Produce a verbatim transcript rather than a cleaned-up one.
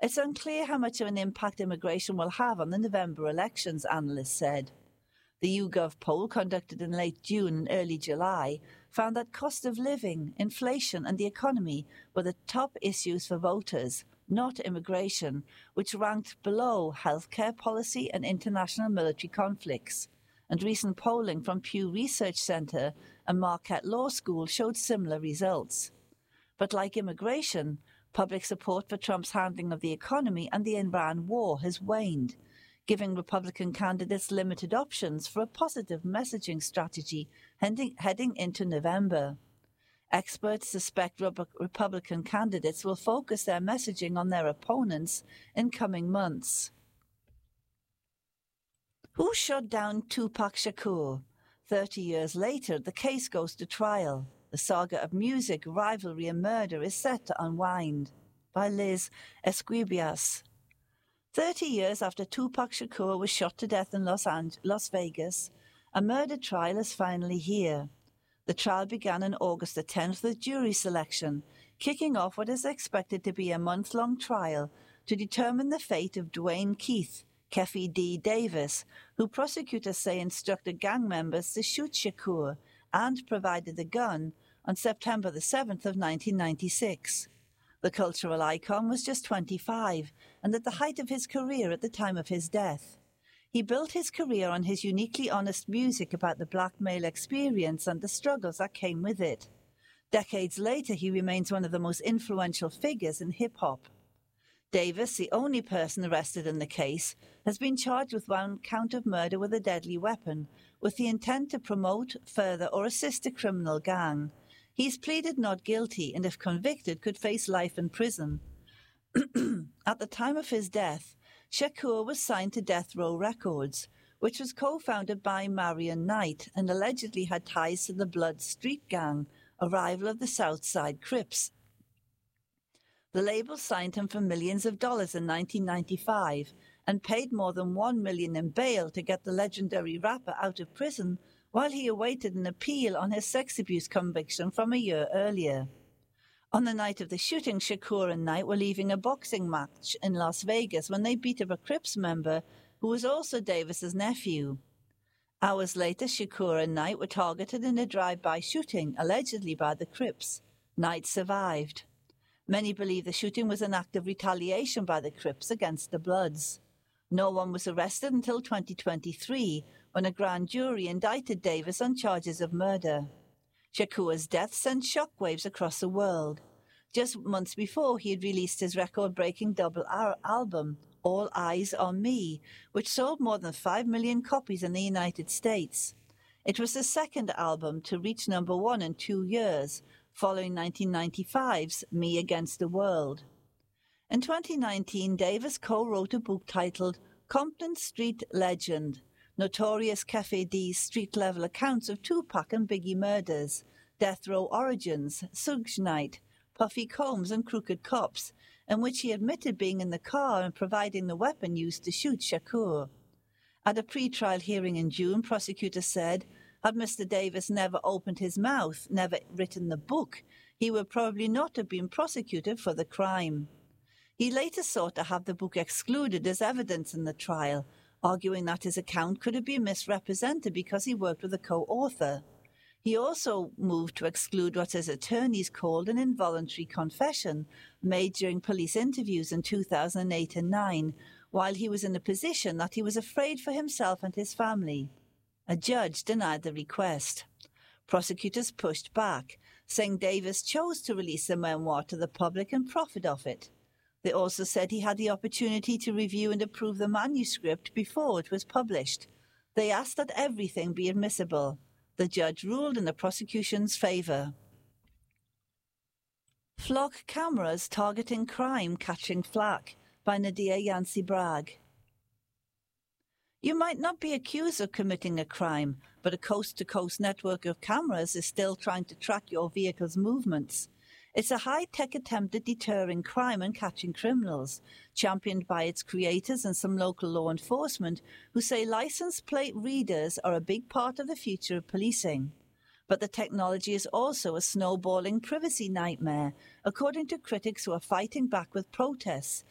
It's unclear how much of an impact immigration will have on the November elections, analysts said. The YouGov poll conducted in late June and early July found that cost of living, inflation and the economy were the top issues for voters, not immigration, which ranked below healthcare policy and international military conflicts. And recent polling from Pew Research Center and Marquette Law School showed similar results. But like immigration, public support for Trump's handling of the economy and the Iran war has waned, giving Republican candidates limited options for a positive messaging strategy heading, heading into November. Experts suspect Republican candidates will focus their messaging on their opponents in coming months. Who shot down Tupac Shakur? Thirty years later, the case goes to trial. The saga of music, rivalry and murder is set to unwind. By Liz Esquibias. Thirty years after Tupac Shakur was shot to death in Los, Ange- Las Vegas, a murder trial is finally here. The trial began on August the tenth with jury selection, kicking off what is expected to be a month-long trial to determine the fate of Dwayne Keith, Keffe D. Davis, who prosecutors say instructed gang members to shoot Shakur and provided the gun on September the seventh of nineteen ninety-six. The cultural icon was just twenty-five and at the height of his career at the time of his death. He built his career on his uniquely honest music about the black male experience and the struggles that came with it. Decades later, he remains one of the most influential figures in hip-hop. Davis, the only person arrested in the case, has been charged with one count of murder with a deadly weapon, with the intent to promote, further, or assist a criminal gang. He's pleaded not guilty and, if convicted, could face life in prison. At the time of his death, Shakur was signed to Death Row Records, which was co-founded by Marion Knight and allegedly had ties to the Blood Street Gang, a rival of the Southside Crips. The label signed him for millions of dollars in nineteen ninety-five and paid more than one million dollars in bail to get the legendary rapper out of prison while he awaited an appeal on his sex abuse conviction from a year earlier. On the night of the shooting, Shakur and Knight were leaving a boxing match in Las Vegas when they beat up a Crips member who was also Davis's nephew. Hours later, Shakur and Knight were targeted in a drive-by shooting, allegedly by the Crips. Knight survived. Many believe the shooting was an act of retaliation by the Crips against the Bloods. No one was arrested until twenty twenty-three, when a grand jury indicted Davis on charges of murder. Shakur's death sent shockwaves across the world. Just months before, he had released his record-breaking double album, All Eyes on Me, which sold more than five million copies in the United States. It was the second album to reach number one in two years, following nineteen ninety-five's Me Against the World. In twenty nineteen, Davis co-wrote a book titled Compton Street Legend, Notorious Keffe D's street-level accounts of Tupac and Biggie murders, Death Row Origins, Suge Knight, Puffy Combs and Crooked Cops, in which he admitted being in the car and providing the weapon used to shoot Shakur. At a pre-trial hearing in June, prosecutors said, had Mister Davis never opened his mouth, never written the book, he would probably not have been prosecuted for the crime. He later sought to have the book excluded as evidence in the trial, arguing that his account could have been misrepresented because he worked with a co-author. He also moved to exclude what his attorneys called an involuntary confession made during police interviews in two thousand eight and nine, while he was in a position that he was afraid for himself and his family. A judge denied the request. Prosecutors pushed back, saying Davis chose to release the memoir to the public and profit off it. They also said he had the opportunity to review and approve the manuscript before it was published. They asked that everything be admissible. The judge ruled in the prosecution's favor. Flock cameras targeting crime catching flack, by Nadia Yancey Bragg. You might not be accused of committing a crime, but a coast-to-coast network of cameras is still trying to track your vehicle's movements. It's a high-tech attempt at deterring crime and catching criminals, championed by its creators and some local law enforcement who say license plate readers are a big part of the future of policing. But the technology is also a snowballing privacy nightmare, according to critics who are fighting back with protests,